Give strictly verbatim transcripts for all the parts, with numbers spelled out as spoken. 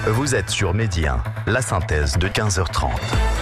Vous êtes sur Midi un, la synthèse de quinze heures trente.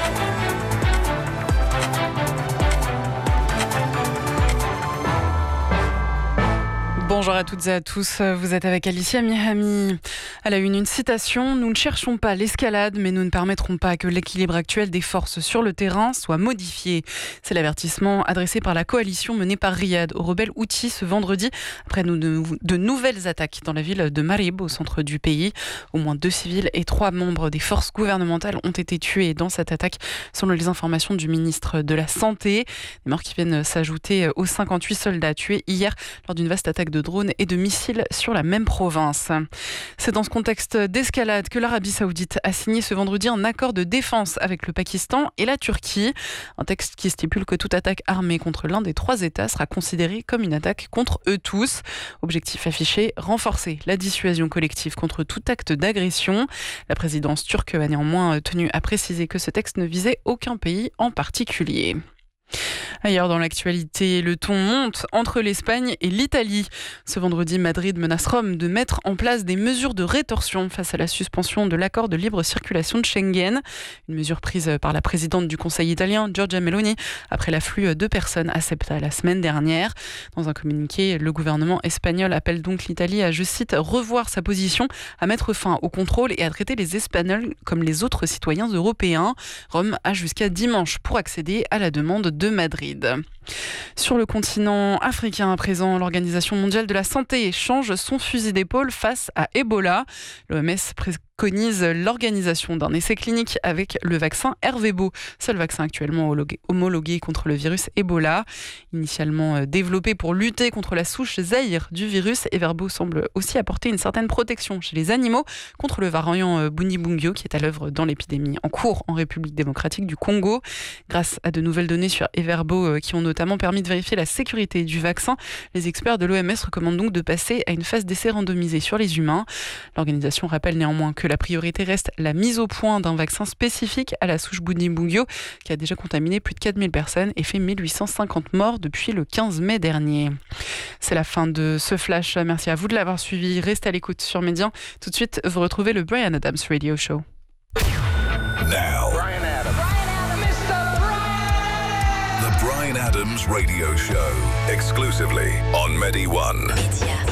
Bonjour à toutes et à tous, vous êtes avec Alicia Mihami. À la une, une citation, nous ne cherchons pas l'escalade, mais nous ne permettrons pas que l'équilibre actuel des forces sur le terrain soit modifié. C'est l'avertissement adressé par la coalition menée par Riyad aux rebelles Houthis ce vendredi, après de, de nouvelles attaques dans la ville de Marib, au centre du pays. Au moins deux civils et trois membres des forces gouvernementales ont été tués dans cette attaque, selon les informations du ministre de la Santé. Des morts qui viennent s'ajouter aux cinquante-huit soldats tués hier lors d'une vaste attaque de drones et de missiles sur la même province. C'est dans ce contexte d'escalade que l'Arabie Saoudite a signé ce vendredi un accord de défense avec le Pakistan et la Turquie. Un texte qui stipule que toute attaque armée contre l'un des trois États sera considérée comme une attaque contre eux tous. Objectif affiché, renforcer la dissuasion collective contre tout acte d'agression. La présidence turque a néanmoins tenu à préciser que ce texte ne visait aucun pays en particulier. Ailleurs dans l'actualité, le ton monte entre l'Espagne et l'Italie. Ce vendredi, Madrid menace Rome de mettre en place des mesures de rétorsion face à la suspension de l'accord de libre circulation de Schengen. Une mesure prise par la présidente du Conseil italien, Giorgia Meloni, après l'afflux de personnes à Ceuta la semaine dernière. Dans un communiqué, le gouvernement espagnol appelle donc l'Italie à, je cite, revoir sa position, à mettre fin au contrôle et à traiter les Espagnols comme les autres citoyens européens. Rome a jusqu'à dimanche pour accéder à la demande de Madrid. Sur le continent africain à présent, l'Organisation mondiale de la santé change son fusil d'épaule face à Ebola. L'O M S préconise l'organisation d'un essai clinique avec le vaccin Ervebo, seul vaccin actuellement homologué contre le virus Ebola. Initialement développé pour lutter contre la souche Zaïre du virus, Ervebo semble aussi apporter une certaine protection chez les animaux contre le variant Bundibugyo qui est à l'œuvre dans l'épidémie en cours en République démocratique du Congo. Grâce à de nouvelles données sur Ervebo qui ont notamment permis de vérifier la sécurité du vaccin, les experts de l'O M S recommandent donc de passer à une phase d'essai randomisé sur les humains. L'organisation rappelle néanmoins que la priorité reste la mise au point d'un vaccin spécifique à la souche Bundibugyo qui a déjà contaminé plus de quatre mille personnes et fait mille huit cent cinquante morts depuis le quinze mai dernier. C'est la fin de ce flash. Merci à vous de l'avoir suivi. Restez à l'écoute sur Midi un. Tout de suite, vous retrouvez le Bryan Adams Radio Show. Now. Bryan Adams. The Bryan Adams Radio Show, exclusively on Medi one.